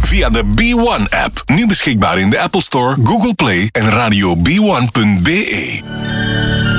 via de B1-app. Nu beschikbaar in de Apple Store, Google Play en radio b1.be.